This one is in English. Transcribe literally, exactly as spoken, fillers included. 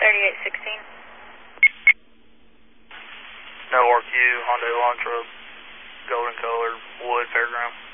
thirty-eight sixteen. No R Q, Hyundai Elantra, golden color, wood, fairground.